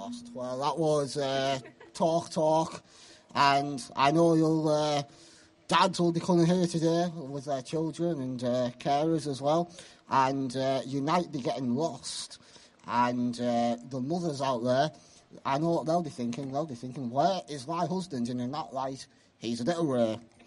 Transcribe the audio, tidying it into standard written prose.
podcast. Well, that was Talk, and I know you'll... dads will be coming here today with their children and carers as well, and you might be getting lost. And the mothers out there, I know what they'll be thinking. They'll be thinking, where is my husband? And in that light, he's a bit of Ray.